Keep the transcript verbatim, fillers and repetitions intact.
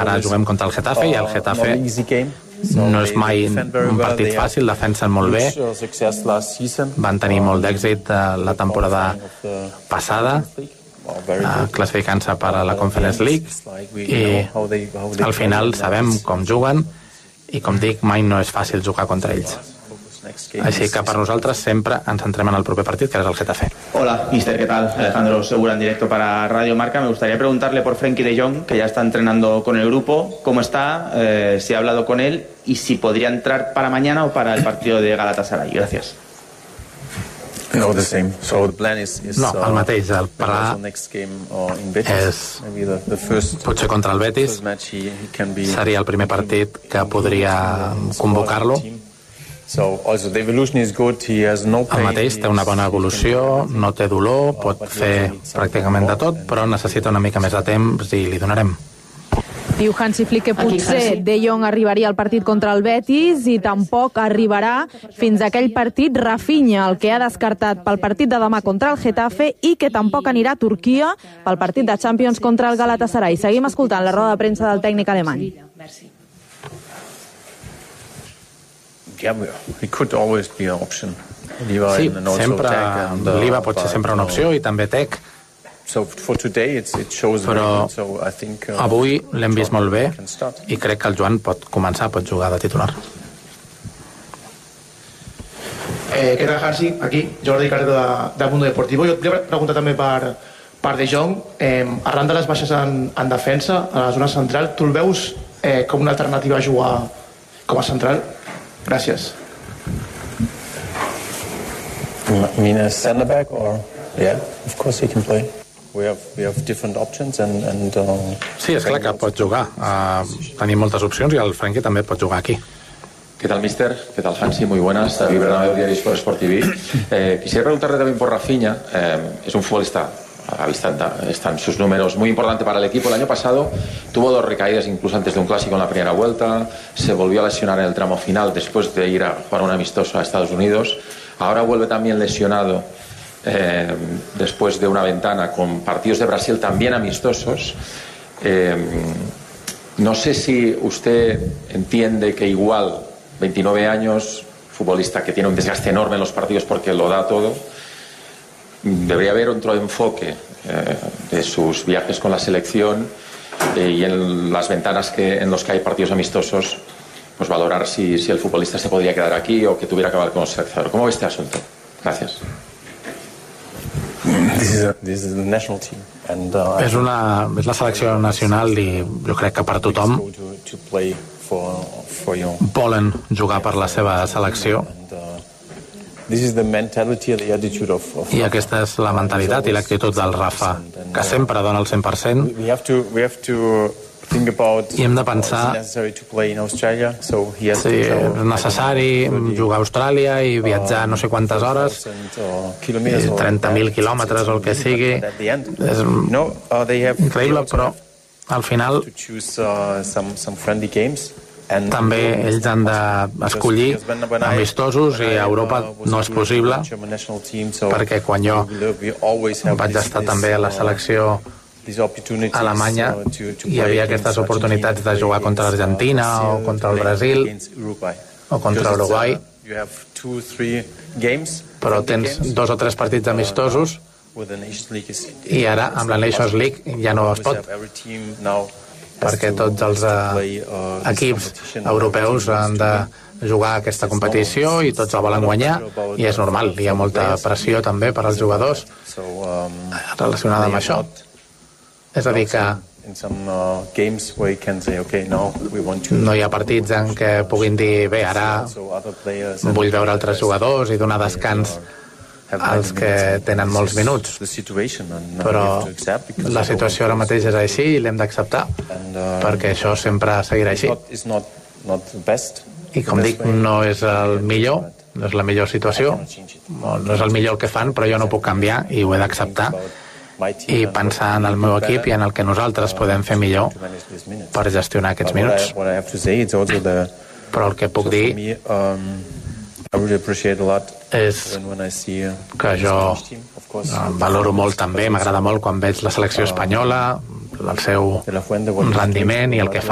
Ara juguem contra el Getafe i el Getafe no és mai un partit fàcil, defensen molt bé, van tenir molt d'èxit la temporada passada, classificant-se per a la Conference League, i al final sabem com juguen i, com dic, mai no és fàcil jugar contra ells. Així que per nosaltres sempre ens centrem en el proper partit, que és el Getafe. Hola, mister, ¿qué tal? Alejandro Segura en directo para Radio Marca. Me gustaría preguntarle por Frenkie de Jong, que ya está entrenando con el grupo. ¿Cómo está? Eh, si ha hablado con él y si podría entrar para mañana o para el partido de Galatasaray. Gracias. No, the same. So the plan is, is, no, el mateix. El pla és potser contra el Betis. Seria el primer partit que podria convocar-lo. El mateix, té una bona evolució, no té dolor, pot fer pràcticament de tot, però necessita una mica més de temps i li donarem. Diu Hansi Flick que potser De Jong arribaria al partit contra el Betis i tampoc arribarà fins a aquell partit Rafinha, el que ha descartat pel partit de demà contra el Getafe, i que tampoc anirà a Turquia pel partit de Champions contra el Galatasaray. Seguim escoltant la roda de premsa del tècnic alemany. Sí, sempre l'Iva pot ser sempre una opció i també Tec, però avui l'hem vist molt bé i crec que el Joan pot començar, pot jugar de titular. Eh, què tal, Hansi? Aquí, Jordi Carreto de, de Mundo Deportivo. Jo et volia preguntar també per, per De Jong. Eh, arran de les baixes en, en defensa, a la zona central, tu el veus eh, com una alternativa a jugar com a central? Gràcies. I mean, as center back, or yeah, of course he can play. We have we have different options and and. Uh, sí, és clar que pot jugar. Uh, tenim moltes opcions i el Frenkie també pot jugar aquí. ¿Qué tal, mister? ¿Qué tal, Hansi? Muy buenas. David Bernabéu, Diario Sport T V. Eh, quisiera preguntarle también por Rafinha. Eh, es un futbolista, a la vista están sus números, muy importante para el equipo. El año pasado tuvo dos recaídas incluso antes de un clásico en la primera vuelta. Se volvió a lesionar en el tramo final después de ir a jugar un amistoso a Estados Unidos. Ahora vuelve también lesionado eh, después de una ventana con partidos de Brasil también amistosos. Eh, no sé si usted entiende que igual veintinueve años, futbolista que tiene un desgaste enorme en los partidos porque lo da todo, debería haber otro enfoque eh, de sus viajes con la selección eh, y en las ventanas que, en los que hay partidos amistosos, pues valorar si, si el futbolista se podría quedar aquí o que tuviera que acabar con el seleccionador. ¿Cómo ve este asunto? Gracias. This is a, this is the national team. And, uh, és, una, és la selecció nacional i jo crec que per tothom volen jugar per la seva selecció. I aquesta és la mentalitat i l'actitud del Rafa, que sempre dona el cent per cent. I hem de pensar si és necessari jugar a Austràlia i viatjar no sé quantes hores, trenta mil quilòmetres o el que sigui. És increïble, però al final també ells han d'escollir amistosos i a Europa no és possible, perquè quan jo vaig estar també a la selecció Alemanya hi havia aquestes oportunitats de jugar contra l'Argentina o contra el Brasil o contra l'Uruguai, però tens dos o tres partits amistosos i ara amb la Nations League ja no es pot, perquè tots els eh, equips europeus han de jugar aquesta competició i tots la volen guanyar i és normal, hi ha molta pressió també per als jugadors relacionada amb això. És a dir que no hi ha partits en què puguin dir bé, ara vull veure altres jugadors i donar descans als que tenen molts minuts, però la situació ara mateix és així i l'hem d'acceptar perquè això sempre seguirà així i com dic, no és el millor, no és la millor situació, no és el millor el que fan, però jo no puc canviar i ho he d'acceptar i pensar en el meu equip i en el que nosaltres podem fer millor per gestionar aquests minuts. Però el que puc dir és que jo valoro molt també, m'agrada molt quan veig la selecció espanyola, el seu rendiment i el que fa